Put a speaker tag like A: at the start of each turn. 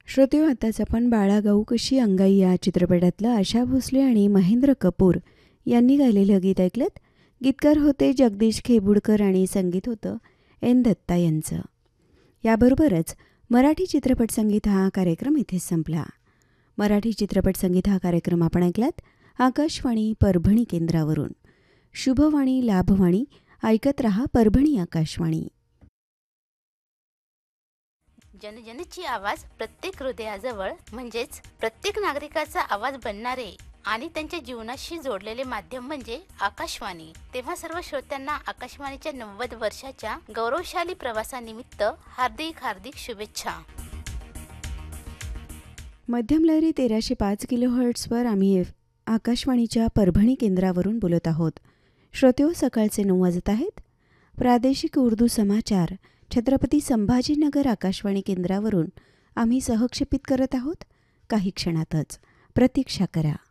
A: श्रोते हो, आताच आपण बाळा गाऊ कशी अंगाई या चित्रपटातलं आशा भोसले आणि महेंद्र कपूर यांनी गायलेलं गीत ऐकलं. गीतकार होते जगदीश खेबुडकर आणि संगीत होतं एन दत्ता यांचं. याबरोबरच मराठी चित्रपट संगीत हा कार्यक्रम इथेच संपला. मराठी चित्रपट संगीत हा कार्यक्रम आपण ऐकलात आकाशवाणी परभणी केंद्रावरून. शुभवाणी लाभवाणी ऐकत रहा परभणी आकाशवाणी.
B: जनजनची आवाज प्रत्येक हृदयाजवळ म्हणजेच प्रत्येक नागरिकाचा आवाज बनणारे आणि त्यांच्या जीवनाशी जोडलेले माध्यम म्हणजे आकाशवाणी. तेव्हा सर्व श्रोत्यांना आकाशवाणीच्या 90 वर्षाच्या गौरवशाली प्रवासानिमित्त हार्दिक हार्दिक शुभेच्छा.
A: मध्यम लहरी 1305 किलोहर्ट्झवर आम्ही आकाशवाणीच्या परभणी केंद्रावरून बोलत आहोत. श्रोतेहो, सकाळचे 9 वाजत आहेत. प्रादेशिक उर्दू समाचार छत्रपती संभाजीनगर आकाशवाणी केंद्रावरून आम्ही सहक्षेपित करत आहोत. काही क्षणातच प्रतीक्षा करा.